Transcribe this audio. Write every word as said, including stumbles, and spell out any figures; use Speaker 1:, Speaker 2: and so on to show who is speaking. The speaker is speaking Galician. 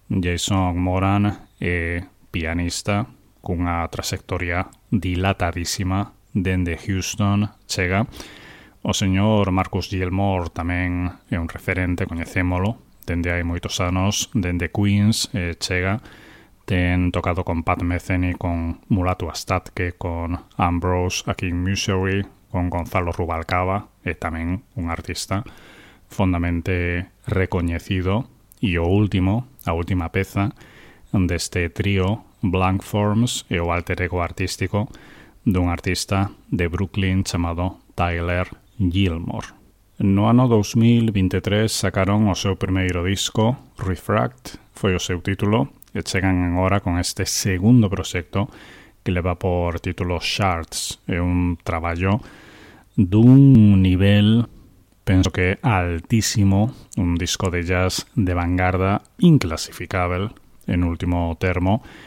Speaker 1: Jason Moran é pianista cunha trayectoria dilatadísima dende Houston chega. O señor Marcus Gilmore tamén é un referente, coñecémolo dende hai moitos anos, dende Queens eh, chega. Ten tocado con Pat Metheny, con Mulatu Astatke, con Ambrose aquí en Missouri, con Gonzalo Rubalcaba, e tamén un artista fondamente recoñecido. E o último, a última peza deste trío Blank Forms é o alter ego artístico dun artista de Brooklyn chamado Tyler Gilmore. No ano dos mil veintitrés sacaron o seu primeiro disco, Refract, foi o seu título, e chegan agora con este segundo proxecto que leva por título Shards. É un traballo dun nivel, penso que altísimo, un disco de jazz de vanguarda inclasificável en último termo,